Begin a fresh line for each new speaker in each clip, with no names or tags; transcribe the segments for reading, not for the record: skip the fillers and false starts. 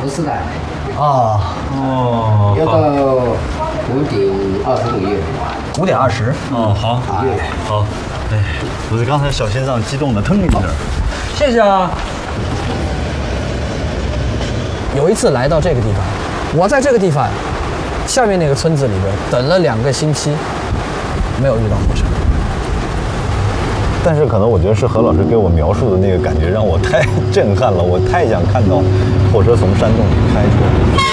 不是的，
哦，
要到5:20左右。
5:20。
哦，好，好。哎，我这刚才小心脏激动的腾一下。
谢谢啊。有一次来到这个地方，我在这个地方下面那个村子里边等了2个星期，没有遇到火车。
但是可能我觉得是何老师给我描述的那个感觉让我太震撼了，我太想看到火车从山洞里开出来。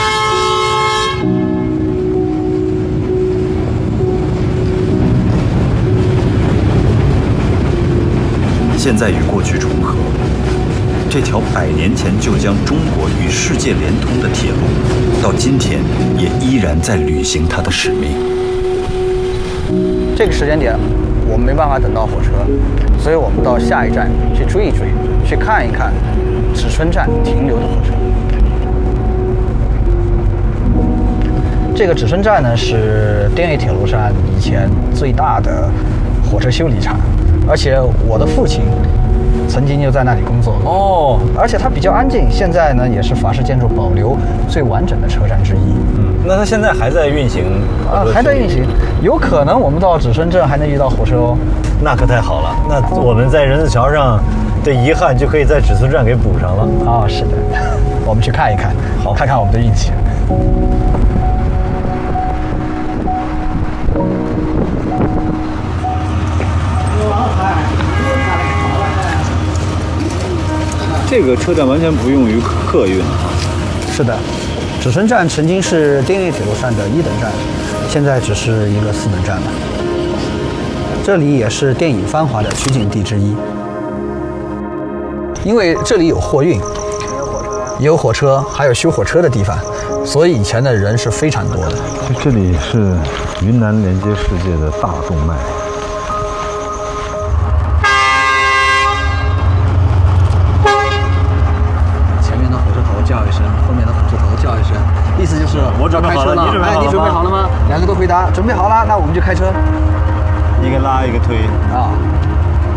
现在与过去重合，这条100年前就将中国与世界连通的铁路，到今天也依然在履行它的使命。
这个时间点，我们没办法等到火车，所以我们到下一站去追一追，去看一看芷春站停留的火车。这个芷春站呢，是滇越铁路上以前最大的火车修理厂，而且我的父亲曾经就在那里工作
哦，
而且它比较安静，现在呢也是法式建筑保留最完整的车站之一。
那它现在还在运行
啊，还在运行，有可能我们到芷春镇还能遇到火车哦。
那可太好了，那我们在人字桥上的遗憾就可以在芷春站给补上了。
啊，是的，我们去看一看，好，看看我们的运气。
这个车站完全不用于客运啊。
是的，芷春站曾经是滇越铁路上的1等站，现在只是一个4等站了。这里也是电影《繁华》的取景地之一，因为这里有货运，也有火车，还有修火车的地方，所以以前的人是非常多的。
这里是云南连接世界的大动脉。
前面的火车头叫一声，后面的火车头叫一声，意思就是
我准备好了，你准备好了吗？
你准备好了吗？2个都回答准备好了，那我们就开车。
一个拉一个推
啊。